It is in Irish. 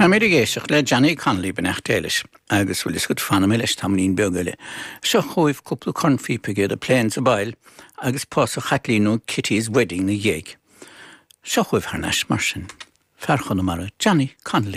mé géisioach le Johnny Connolly ben nachtéiles, agus bhfuil is go fanna mé leis tamlín begaile. Seo chuibh cúpla cornfípaige a plains a bail agus pás a chatlínú Kitty's wedding na dhéig. Seo chuibh haar neis mar sin. Ferchan mar Johnny Connolly.